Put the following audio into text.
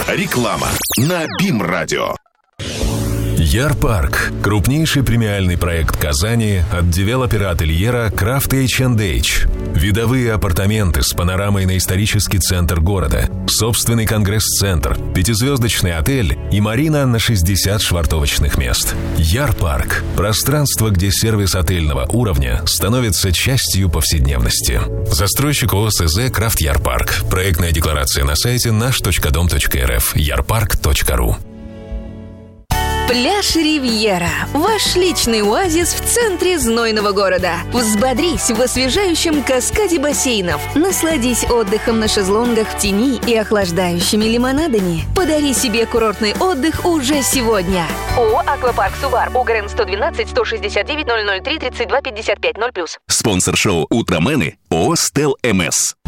Реклама на БИМ-радио. Яр-парк – крупнейший премиальный проект Казани от девелопера ательера Крафт H&H. Видовые апартаменты с панорамой на исторический центр города, собственный конгресс-центр, 5-звездочный отель и марина на 60 швартовочных мест. Яр-парк – пространство, где сервис отельного уровня становится частью повседневности. Застройщик ОСЗ «Крафт Яр-парк». Проектная декларация на сайте наш.дом.рф. yarpark.ru. Пляж Ривьера – ваш личный оазис в центре знойного города. Взбодрись в освежающем каскаде бассейнов. Насладись отдыхом на шезлонгах в тени и охлаждающими лимонадами. Подари себе курортный отдых уже сегодня. ООО «Аквапарк Сувар», УГРН 112 169 003 32 55 0+. Спонсор шоу «Утромены» ООО «Стел МС».